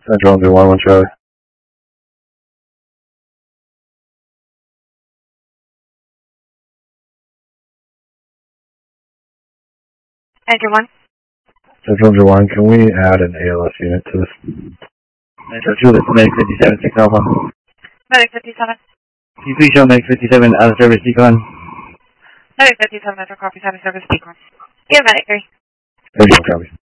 Central 1-1 Charlie. Andrew 1. Central 1, can we add an ALS unit to this? Metro Juliet, Medic 57, 6 Alpha. Medic 57. Can you please show Medic 57 out of service decon? Medic 57, Metro copies out of service decon. Yeah, Medic 3. 31 copy.